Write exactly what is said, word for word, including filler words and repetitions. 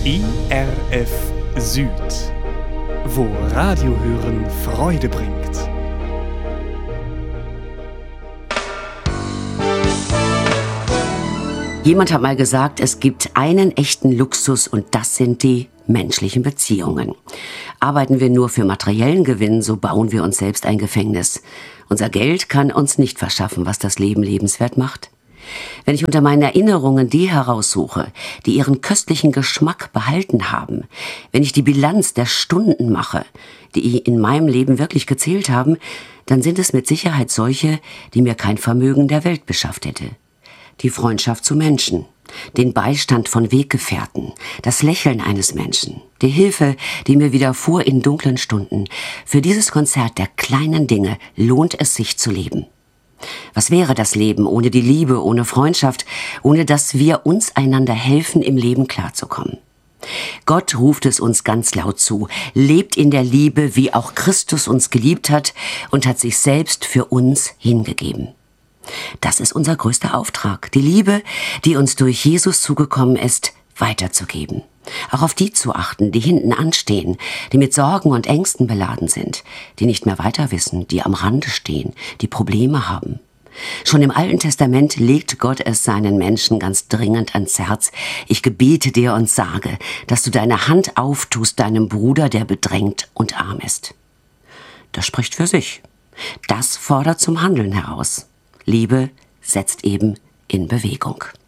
I R F Süd, wo Radiohören Freude bringt. Jemand hat mal gesagt, es gibt einen echten Luxus und das sind die menschlichen Beziehungen. Arbeiten wir nur für materiellen Gewinn, so bauen wir uns selbst ein Gefängnis. Unser Geld kann uns nicht verschaffen, was das Leben lebenswert macht. Wenn ich unter meinen Erinnerungen die heraussuche, die ihren köstlichen Geschmack behalten haben, wenn ich die Bilanz der Stunden mache, die in meinem Leben wirklich gezählt haben, dann sind es mit Sicherheit solche, die mir kein Vermögen der Welt beschafft hätte. Die Freundschaft zu Menschen, den Beistand von Weggefährten, das Lächeln eines Menschen, die Hilfe, die mir widerfuhr in dunklen Stunden. Für dieses Konzert der kleinen Dinge lohnt es sich zu leben. Was wäre das Leben ohne die Liebe, ohne Freundschaft, ohne dass wir uns einander helfen, im Leben klarzukommen? Gott ruft es uns ganz laut zu, lebt in der Liebe, wie auch Christus uns geliebt hat und hat sich selbst für uns hingegeben. Das ist unser größter Auftrag, die Liebe, die uns durch Jesus zugekommen ist, weiterzugeben. Auch auf die zu achten, die hinten anstehen, die mit Sorgen und Ängsten beladen sind, die nicht mehr weiter wissen, die am Rande stehen, die Probleme haben. Schon im Alten Testament legt Gott es seinen Menschen ganz dringend ans Herz. Ich gebiete dir und sage, dass du deine Hand auftust deinem Bruder, der bedrängt und arm ist. Das spricht für sich. Das fordert zum Handeln heraus. Liebe setzt eben in Bewegung.